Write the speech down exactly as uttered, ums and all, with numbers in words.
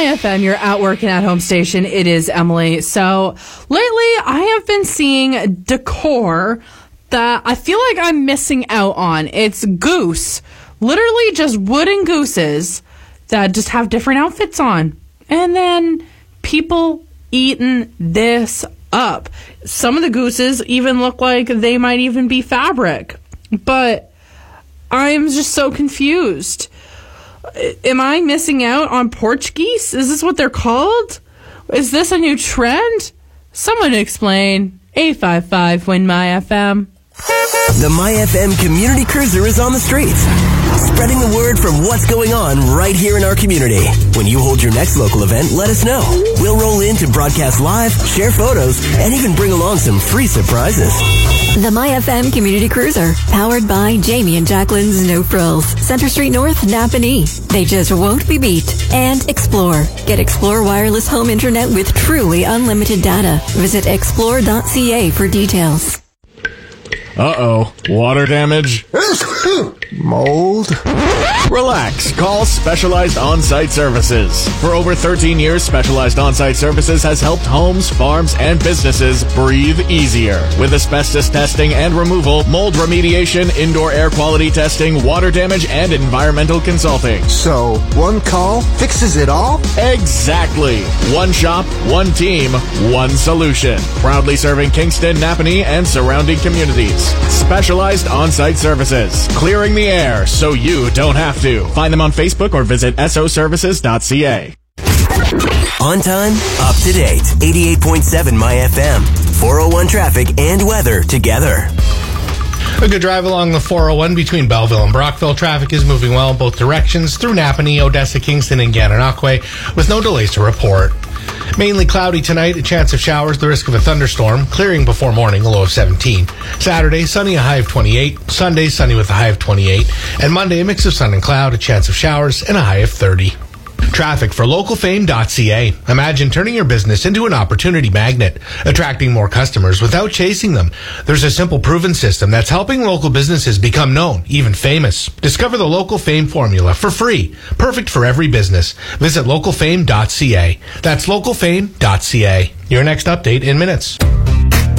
My F M, your out working at home station. It is Emily. So lately I have been seeing decor that I feel like I'm missing out on. It's goose. Literally just wooden gooses that just have different outfits on. And then people eating this up. Some of the gooses even look like they might even be fabric. But I'm just so confused. Am I missing out on Portuguese? Is this what they're called? Is this a new trend? Someone explain. eight five five win my F M. The My F M Community Cruiser is on the streets, spreading the word from what's going on right here in our community. When you hold your next local event, let us know. We'll roll in to broadcast live, share photos, and even bring along some free surprises. The My F M Community Cruiser, powered by Jamie and Jacqueline's No Frills, Center Street North, Napanee. They just won't be beat. And Explore. Get Explore wireless home internet with truly unlimited data. Visit explore dot c a for details. Uh-oh. Water damage? Mold? Relax. Call Specialized On-Site Services. For over thirteen years, Specialized On-Site Services has helped homes, farms, and businesses breathe easier. With asbestos testing and removal, mold remediation, indoor air quality testing, water damage, and environmental consulting. So, one call fixes it all? Exactly. One shop, one team, one solution. Proudly serving Kingston, Napanee, and surrounding communities. Specialized On-Site Services. Clearing the air so you don't have to. Find them on Facebook or visit s o services dot c a. On time, up to date. eighty-eight point seven My F M. four oh one traffic and weather together. A good drive along the four oh one between Belleville and Brockville. Traffic is moving well in both directions through Napanee, Odessa, Kingston, and Gananoque with no delays to report. Mainly cloudy tonight, a chance of showers, the risk of a thunderstorm, clearing before morning, a low of seventeen. Saturday, sunny, a high of twenty-eight. Sunday, sunny with a high of twenty-eight. And Monday, a mix of sun and cloud, a chance of showers, and a high of thirty. Traffic for local fame dot c a. Imagine turning your business into an opportunity magnet, attracting more customers without chasing them. There's a simple proven system that's helping local businesses become known, even famous. Discover the Local Fame formula for free, perfect for every business. Visit local fame dot c a. That's local fame dot c a. Your next update in minutes.